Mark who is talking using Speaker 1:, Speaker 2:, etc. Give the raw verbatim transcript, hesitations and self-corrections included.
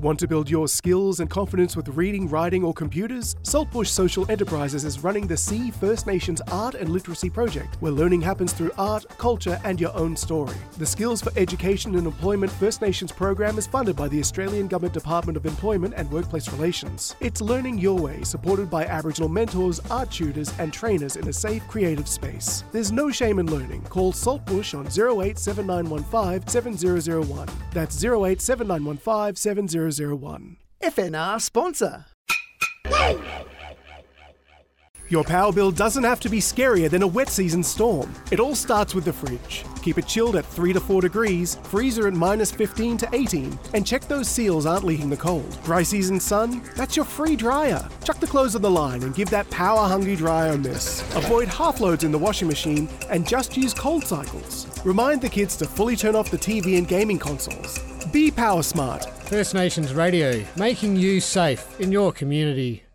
Speaker 1: Want to build your skills and confidence with reading, writing, or computers? Saltbush Social Enterprises is running the See First Nations Art and Literacy Project, where learning happens through art, culture, and your own story. The Skills for Education and Employment First Nations program is funded by the Australian Government Department of Employment and Workplace Relations. It's learning your way, supported by Aboriginal mentors, art tutors, and trainers in a safe, creative space. There's no shame in learning. Call Saltbush on zero eight seven nine one five seven zero zero one. That's zero eight seven nine one five seven zero zero one.
Speaker 2: F N R sponsor.
Speaker 1: Your power bill doesn't have to be scarier than a wet season storm. It all starts with the fridge. Keep it chilled at three to four degrees, freezer at minus fifteen to eighteen, and check those seals aren't leaking the cold. Dry season sun? That's your free dryer. Chuck the clothes on the line and give that power-hungry dryer a miss. Avoid half loads in the washing machine and just use cold cycles. Remind the kids to fully turn off the T V and gaming consoles. Be power smart.
Speaker 3: First Nations Radio, making you safe in your community.